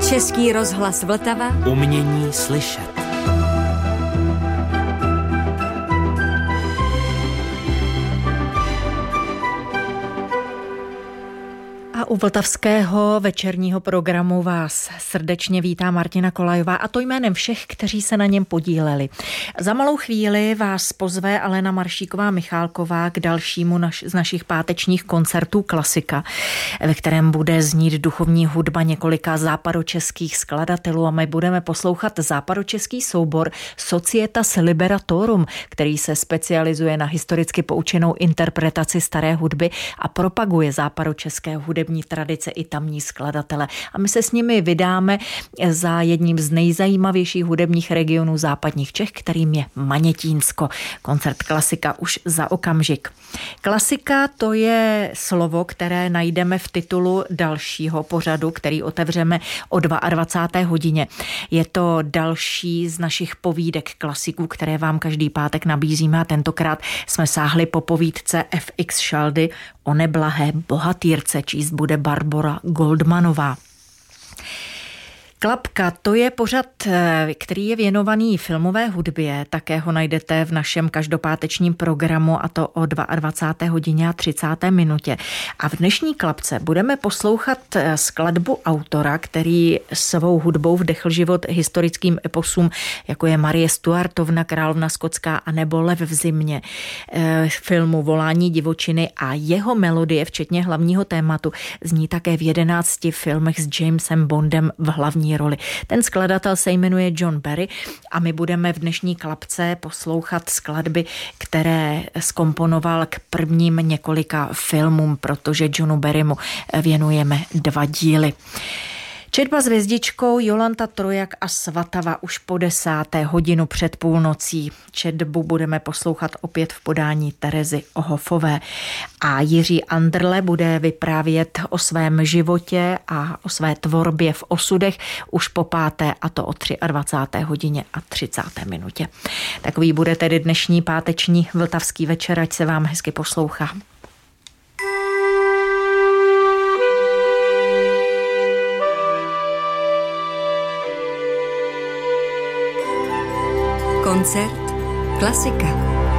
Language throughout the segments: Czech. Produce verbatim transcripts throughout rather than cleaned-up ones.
Český rozhlas Vltava. Umění slyšet. A u vltavského večerního programu vás srdečně vítá Martina Kolajová, a to jménem všech, kteří se na něm podíleli. Za malou chvíli vás pozve Alena Maršíková-Michálková k dalšímu naš, z našich pátečních koncertů Klasika, ve kterém bude znít duchovní hudba několika západočeských skladatelů, a my budeme poslouchat západočeský soubor Societas Liberatorum, který se specializuje na historicky poučenou interpretaci staré hudby a propaguje západočeské hudební tradice i tamní skladatele. A my se s nimi vydáme za jedním z nejzajímavějších hudebních regionů západních Čech, kterým je Manětínsko. Koncert Klasika už za okamžik. Klasika, to je slovo, které najdeme v titulu dalšího pořadu, který otevřeme o dvacáté druhé hodině. Je to další z našich povídek klasiků, které vám každý pátek nabízíme, a tentokrát jsme sáhli po povídce F X Šaldy o neblahé bohatýrce. Číst bude Barbora Goldmanová. Klapka, to je pořad, který je věnovaný filmové hudbě, také ho najdete v našem každopátečním programu, a to o dvacáté druhé hodině a třicáté minutě. A v dnešní Klapce budeme poslouchat skladbu autora, který svou hudbou vdechl život historickým eposům, jako je Marie Stuartovna, Královna skotská, anebo Lev v zimě, filmu Volání divočiny, a jeho melodie, včetně hlavního tématu, zní také v jedenácti filmech s Jamesem Bondem v hlavní roli. Ten skladatel se jmenuje John Barry a my budeme v dnešní Klapce poslouchat skladby, které zkomponoval k prvním několika filmům, protože Johnu Barrymu věnujeme dva díly. Četba s hvězdičkou, Jolanta Trojak a Svatava už po desáté hodinu před půlnocí. Četbu budeme poslouchat opět v podání Terezy Ohofové. A Jiří Anderle bude vyprávět o svém životě a o své tvorbě v osudech už po páté, a to o dvacáté třetí hodině a třicáté minutě. Takový bude tedy dnešní páteční vltavský večer, ať se vám hezky poslouchá. Koncert Klasika.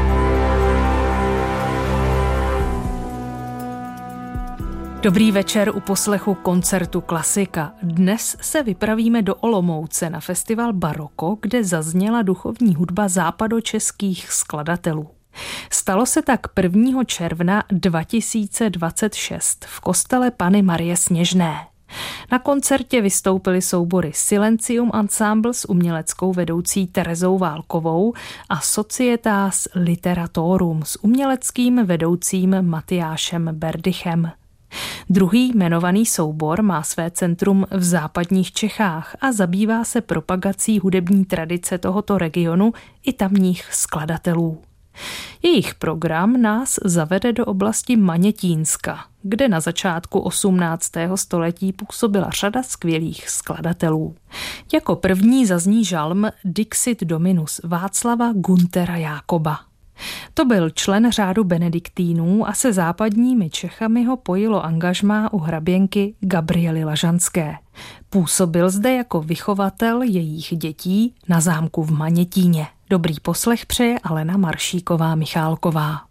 Dobrý večer u poslechu koncertu Klasika. Dnes se vypravíme do Olomouce na festival Baroko, kde zazněla duchovní hudba západočeských skladatelů. Stalo se tak prvního června dva tisíce dvacet šest v kostele Panny Marie Sněžné. Na koncertě vystoupily soubory Silencium Ensemble s uměleckou vedoucí Terezou Válkovou a Societas Liberatorum s uměleckým vedoucím Matyášem Berdychem. Druhý jmenovaný soubor má své centrum v západních Čechách a zabývá se propagací hudební tradice tohoto regionu i tamních skladatelů. Jejich program nás zavede do oblasti Manětínska, kde na začátku osmnáctého století působila řada skvělých skladatelů. Jako první zazní žalm Dixit Dominus Václava Guntera Jákoba. To byl člen řádu benediktínů a se západními Čechami ho pojilo angažmá u hraběnky Gabriely Lažanské. Působil zde jako vychovatel jejich dětí na zámku v Manětíně. Dobrý poslech přeje Alena Maršíková-Michálková.